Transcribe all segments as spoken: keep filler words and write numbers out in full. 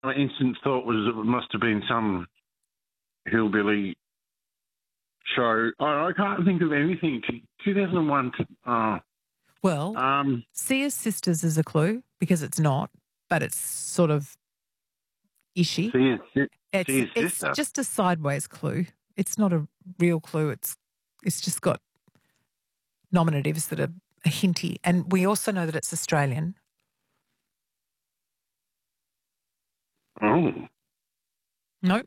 my instant thought was it must have been some hillbilly show. I, I can't think of anything. two thousand one. Oh. Well, um, Sia's Sisters is a clue because it's not, but it's sort of ishy. Sia's, It's Sia's it's sister. just a sideways clue. It's not a real clue. It's it's just got nominatives that are hinty, and we also know that it's Australian. Oh. Nope.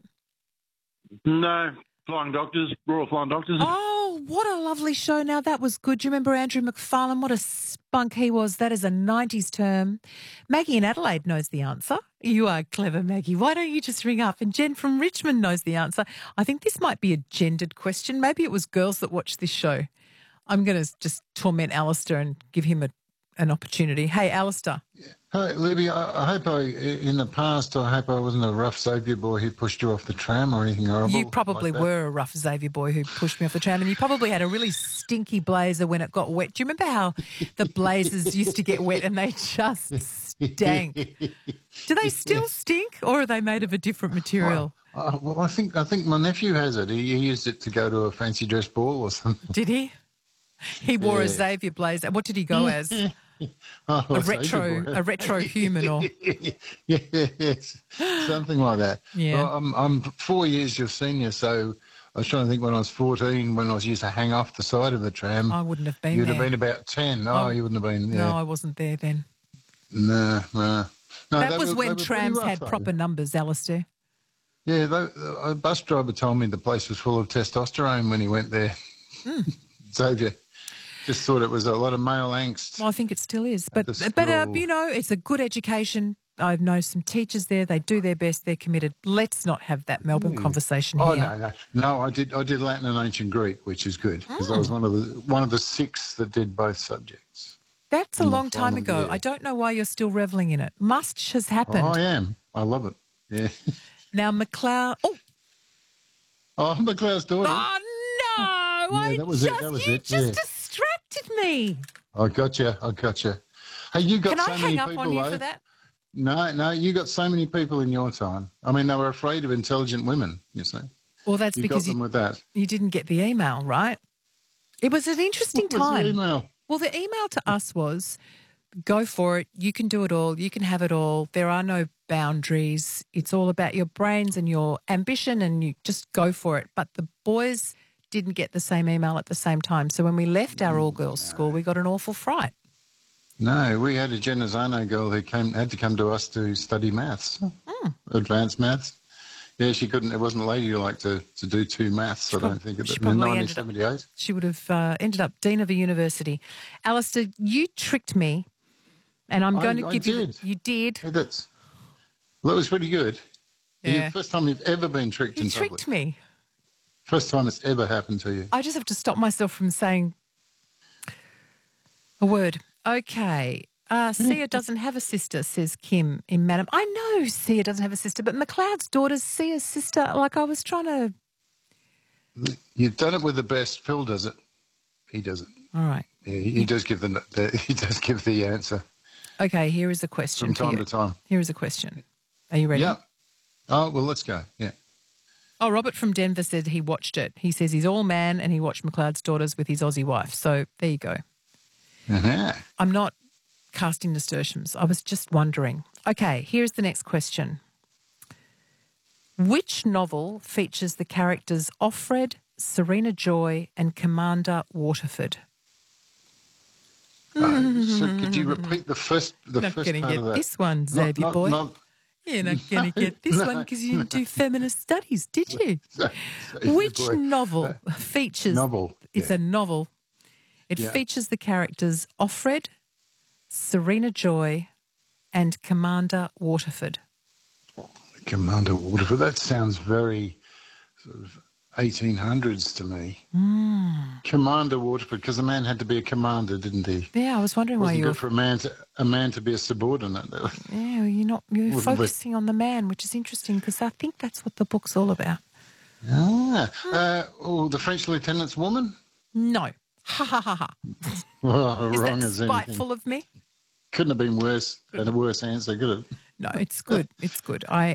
No. Flying Doctors, Royal Flying Doctors. Oh, what a lovely show. Now, that was good. Do you remember Andrew McFarlane? What a spunk he was. That is a nineties term. Maggie in Adelaide knows the answer. You are clever, Maggie. Why don't you just ring up? And Jen from Richmond knows the answer. I think this might be a gendered question. Maybe it was girls that watched this show. I'm going to just torment Alistair and give him a, an opportunity. Hey, Alistair. Yeah. Hi, Libby. I, I hope I, in the past, I hope I wasn't a rough Xavier boy who pushed you off the tram or anything horrible. You probably like were a rough Xavier boy who pushed me off the tram, and you probably had a really stinky blazer when it got wet. Do you remember how the blazers used to get wet and they just stank? Do they still stink, or are they made of a different material? Well, uh, well I think I think my nephew has it. He, he used it to go to a fancy dress ball or something. Did he? He wore Yeah. a Xavier blazer. What did he go as? Oh, A Xavier retro, boy. a retro human, or yes, something like that. Yeah. Well, I'm, I'm four years your senior, so I was trying to think when I was fourteen, when I was used to hang off the side of the tram. I wouldn't have been You'd there. have been about ten. Oh, Oh, you wouldn't have been. Yeah. No, I wasn't there then. No, no. no that they was were- they when were pretty trams rough, had though. proper numbers, Alistair. Yeah, they, a bus driver told me the place was full of testosterone when he went there. Mm. Xavier just thought it was a lot of male angst. Well, I think it still is. But, the but uh, school. you know, it's a good education. I know some teachers there. They do their best. They're committed. Let's not have that Melbourne conversation Oh here. no, no, no! I did, I did Latin and ancient Greek, which is good because I was one of the one of the six that did both subjects. That's a in my long time final ago. year. I don't know why you're still revelling in it. Much has Oh, happened. I am. I love it. Yeah. Now, McLeod. Oh, Oh, McLeod's daughter. oh no! Yeah, I that was it, just, that was you it, just yeah. distracted me. I got you. I got you. Hey, you got Can so I many hang up people, on you though. for that? No, no, you got so many people in your time. I mean, they were afraid of intelligent women. You see, Well, that's you got because them you, with that. you didn't get the email, right? It was an interesting What was the time. email? Well, the email to us was, go for it. You can do it all. You can have it all. There are no boundaries. It's all about your brains and your ambition, and you just go for it. But the boys didn't get the same email at the same time. So when we left our all-girls school, we got an awful fright. No, we had a Genazzano girl who came had to come to us to study maths, Mm. advanced maths. Yeah, she couldn't. It wasn't ladylike to, to do two maths. I don't think. she In probably nineteen ended up- seventy-eight. She would have uh, ended up dean of a university. Alistair, you tricked me, and I'm I- going to I give you... did. You did. Hey, that's well, that was pretty good. Yeah. You, first time you've ever been tricked You in tricked public. me. First time it's ever happened to you. I just have to stop myself from saying a word. Okay. Uh, Sia doesn't have a sister, says Kim in Madam. I know Sia doesn't have a sister, but McLeod's daughter's Sia's sister. Like, I was trying to... You've done it with the best. Phil does it. He does it. All right. Yeah, he, he does give the, the he does give the answer Okay, here is a question from for time you. to time. Here is a question. Are you ready? Yeah. Oh well, let's go. Yeah. Oh, Robert from Denver said he watched it. He says he's all man and he watched McLeod's daughters with his Aussie wife. So there you go. Uh-huh. I'm not casting nasturtiums. I was just wondering. Okay, here's the next question. Which novel features the characters Offred, Serena Joy and Commander Waterford? Uh, so could you repeat the first the Not first going to part get of that? this one, Not- Xavier not- boy. not- You're not going to get this No, one because you didn't do feminist studies, did you? Xavier Which boy. novel features... Novel, It's yeah. a novel. It Yeah. features the characters Offred, Serena Joy and Commander Waterford. Commander Waterford. That sounds very sort of eighteen hundreds to me. Mm. Commander Waterford, because a man had to be a commander, didn't he? Yeah, I was wondering It why wasn't you were... good for a man to a man to be a subordinate. Yeah, well, you're not... You're Wouldn't be. focusing on the man, which is interesting because I think that's what the book's all about. Ah, uh, oh, the French lieutenant's woman. No. Ha ha ha ha. Oh, Is wrong that as anything. spiteful of me? Couldn't have been worse and a worse answer, could it? No, it's good. It's good. I